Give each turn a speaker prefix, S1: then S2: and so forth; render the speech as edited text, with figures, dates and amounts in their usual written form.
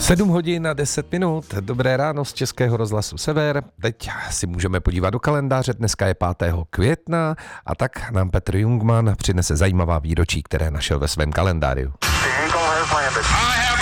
S1: 7 hodin a 10 minut. Dobré ráno z Českého rozhlasu Sever. Teď si můžeme podívat do kalendáře. Dneska je 5. května a tak nám Petr Jungmann přinese zajímavá výročí, které našel ve svém kalendáři.